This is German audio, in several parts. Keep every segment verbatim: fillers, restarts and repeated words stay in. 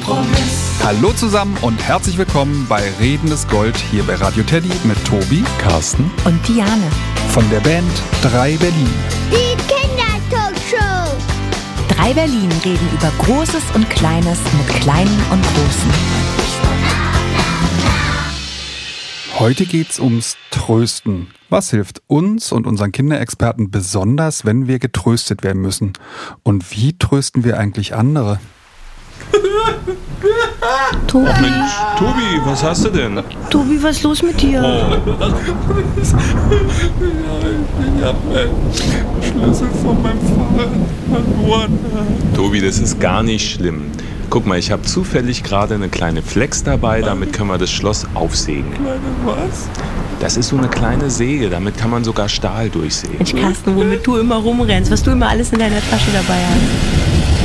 Kompromiss. Hallo zusammen und herzlich willkommen bei Redendes Gold hier bei Radio Teddy mit Tobi, Carsten und Diane von der Band drei Berlin. Die Kindertalkshow. drei Berlin reden über Großes und Kleines mit Kleinen und Großen. Heute geht's ums Trösten. Was hilft uns und unseren Kinderexperten besonders, wenn wir getröstet werden müssen? Und wie trösten wir eigentlich andere? Tobi. Ach Mensch, Tobi, was hast du denn? Tobi, was ist los mit dir? Oh. Ich hab meinen Schlüssel von meinem Fahrrad verloren. Tobi, das ist gar nicht schlimm. Guck mal, ich habe zufällig gerade eine kleine Flex dabei, damit können wir das Schloss aufsägen. Kleine was? Das ist so eine kleine Säge, damit kann man sogar Stahl durchsägen. Mensch, Carsten, womit du immer rumrennst, was du immer alles in deiner Tasche dabei hast.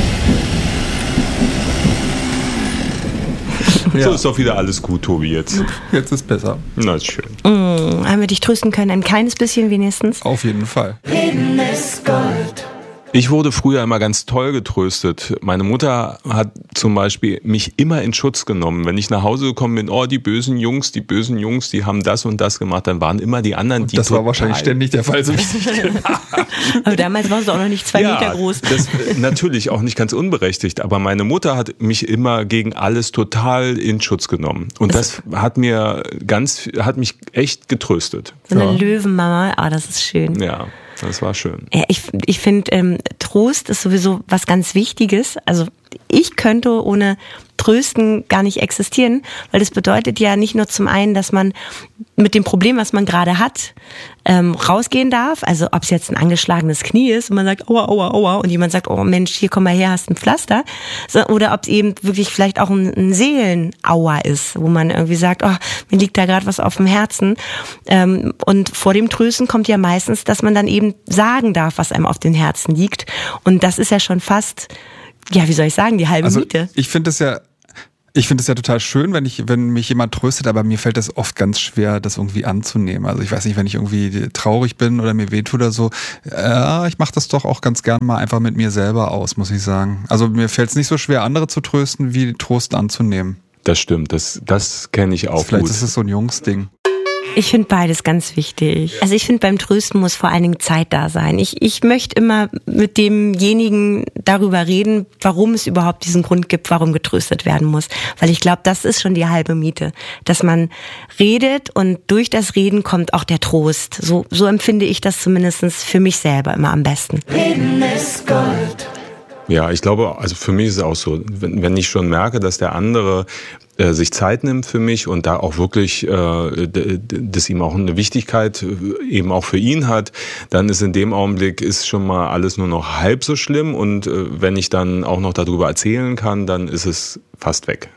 Ja. So ist doch wieder alles gut, Tobi, jetzt. Jetzt ist besser. Na, ist schön. Mm, haben wir dich trösten können? Ein kleines bisschen wenigstens? Auf jeden Fall. Reden ist Gold. Ich wurde früher immer ganz toll getröstet. Meine Mutter hat zum Beispiel mich immer in Schutz genommen. Wenn ich nach Hause gekommen bin, oh, die bösen Jungs, die bösen Jungs, die haben das und das gemacht, dann waren immer die anderen, und die das total war wahrscheinlich ständig der Fall, so wie ich kenne. Aber damals warst du auch noch nicht zwei ja, Meter groß. Das natürlich auch nicht ganz unberechtigt, aber meine Mutter hat mich immer gegen alles total in Schutz genommen. Und das hat mir ganz, hat mich echt getröstet. So eine Ja. Löwenmama, ah, das ist schön. Ja, das war schön. Ja, ich ich finde, ähm, Trost ist sowieso was ganz Wichtiges. Also ich könnte ohne Trösten gar nicht existieren, weil das bedeutet ja nicht nur zum einen, dass man mit dem Problem, was man gerade hat, ähm, rausgehen darf. Also ob es jetzt ein angeschlagenes Knie ist und man sagt, aua, aua, aua, und jemand sagt, oh Mensch, hier komm mal her, hast ein Pflaster. So, oder ob es eben wirklich vielleicht auch ein, ein Seelenaua ist, wo man irgendwie sagt, oh, mir liegt da gerade was auf dem Herzen. Ähm, und vor dem Trösten kommt ja meistens, dass man dann eben sagen darf, was einem auf dem Herzen liegt. Und das ist ja schon fast, ja, wie soll ich sagen, die halbe Also Miete. ich finde es ja, ich finde es ja total schön, wenn ich, wenn mich jemand tröstet, aber mir fällt das oft ganz schwer, das irgendwie anzunehmen. Also ich weiß nicht, wenn ich irgendwie traurig bin oder mir wehtut oder so, äh, ich mache das doch auch ganz gern mal einfach mit mir selber aus, muss ich sagen. Also mir fällt es nicht so schwer, andere zu trösten, wie Trost anzunehmen. Das stimmt, das, das kenne ich auch Vielleicht gut. ist es so ein Jungsding. Ich finde beides ganz wichtig. Also ich finde, beim Trösten muss vor allen Dingen Zeit da sein. Ich, ich möchte immer mit demjenigen darüber reden, warum es überhaupt diesen Grund gibt, warum getröstet werden muss. Weil ich glaube, das ist schon die halbe Miete. Dass man redet und durch das Reden kommt auch der Trost. So, so empfinde ich das zumindest für mich selber immer am besten. Reden ist Gold. Ja, ich glaube, also für mich ist es auch so, wenn, wenn ich schon merke, dass der andere äh, sich Zeit nimmt für mich und da auch wirklich, äh, d- d- dass ihm auch eine Wichtigkeit äh, eben auch für ihn hat, dann ist in dem Augenblick ist schon mal alles nur noch halb so schlimm und äh, wenn ich dann auch noch darüber erzählen kann, dann ist es fast weg.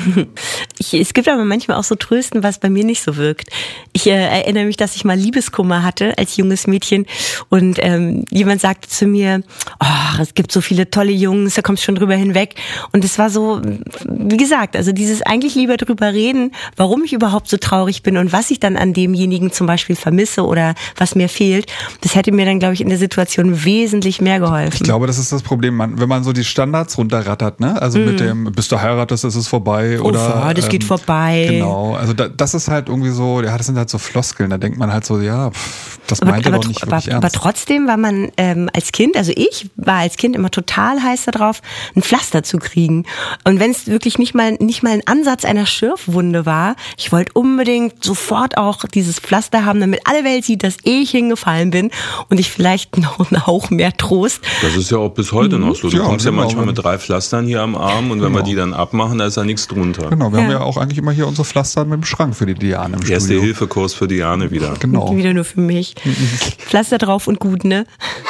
Ich, es gibt aber manchmal auch so Trösten, was bei mir nicht so wirkt. Ich äh, erinnere mich, dass ich mal Liebeskummer hatte als junges Mädchen und ähm, jemand sagte zu mir, oh, es gibt so viele tolle Jungs, da kommst du schon drüber hinweg. Und es war so, wie gesagt, also dieses eigentlich lieber drüber reden, warum ich überhaupt so traurig bin und was ich dann an demjenigen zum Beispiel vermisse oder was mir fehlt, das hätte mir dann, glaube ich, in der Situation wesentlich mehr geholfen. Ich glaube, das ist das Problem, man, wenn man so die Standards runterrattert, ne? Also mm. mit dem, bist du heiratest, ist es vorbei. Oder, oh, das geht ähm, vorbei. Genau, also da, das ist halt irgendwie so, ja, das sind halt so Floskeln, da denkt man halt so, ja, pff, das meint er doch nicht aber, wirklich aber ernst. trotzdem war man ähm, als Kind, also ich war als Kind immer total heiß darauf, ein Pflaster zu kriegen. Und wenn es wirklich nicht mal nicht mal ein Ansatz einer Schürfwunde war, ich wollte unbedingt sofort auch dieses Pflaster haben, damit alle Welt sieht, dass ich hingefallen bin und ich vielleicht noch einen Hauch mehr Trost. Das ist ja auch bis heute noch so. Du Ja, kommst ja genau. manchmal mit drei Pflastern hier am Arm und wenn wir die dann abmachen, da ist da nichts drunter. Genau, wir Ja. haben ja auch eigentlich immer hier unsere Pflaster mit dem Schrank für die Diane im Erste Studio. Hilfekurs für Diane wieder. Genau. Wieder nur für mich. Pflaster drauf und gut, ne?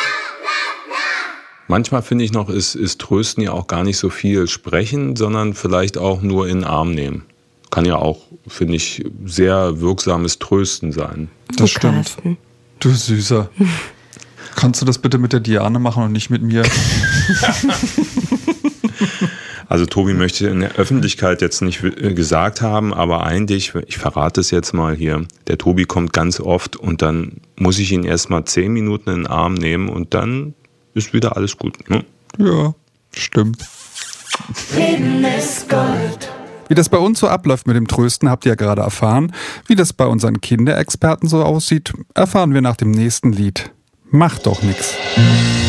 Manchmal finde ich noch, ist, ist Trösten ja auch gar nicht so viel sprechen, sondern vielleicht auch nur in den Arm nehmen. Kann ja auch, finde ich, sehr wirksames Trösten sein. Das Du, stimmt. Carsten. Du Süßer. Kannst du das bitte mit der Diane machen und nicht mit mir? Also Tobi möchte in der Öffentlichkeit jetzt nicht äh, gesagt haben, aber eigentlich, ich verrate es jetzt mal hier, der Tobi kommt ganz oft und dann muss ich ihn erst mal zehn Minuten in den Arm nehmen und dann ist wieder alles gut. Ne? Ja, stimmt. Reden ist Gold. Wie das bei uns so abläuft mit dem Trösten, habt ihr ja gerade erfahren. Wie das bei unseren Kinderexperten so aussieht, erfahren wir nach dem nächsten Lied. Macht doch nix.